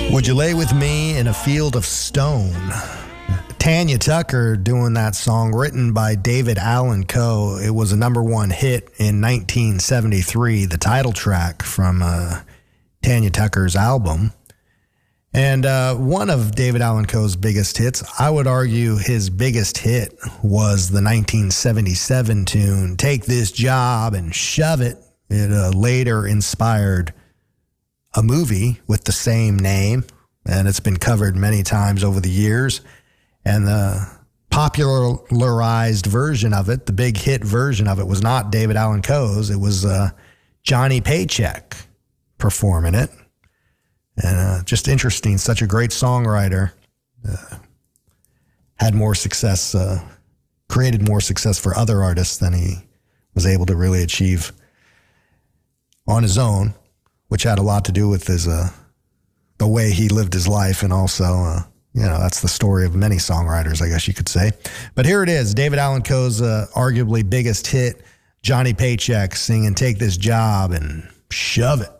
Would You Lay With Me in a Field of Stone? Tanya Tucker doing that song, written by David Allan Coe. It was a #1 hit in 1973, the title track from Tanya Tucker's album. And one of David Allan Coe's biggest hits, I would argue his biggest hit, was the 1977 tune, Take This Job and Shove It. It later inspired a movie with the same name, and it's been covered many times over the years. And the popularized version of it, the big hit version of it, was not David Allan Coe's. It was Johnny Paycheck performing it. And just interesting, such a great songwriter. Had more success, created more success for other artists than he was able to really achieve on his own, which had a lot to do with his the way he lived his life, and also, that's the story of many songwriters, I guess you could say. But here it is, David Allan Coe's arguably biggest hit, Johnny Paycheck singing Take This Job and Shove It.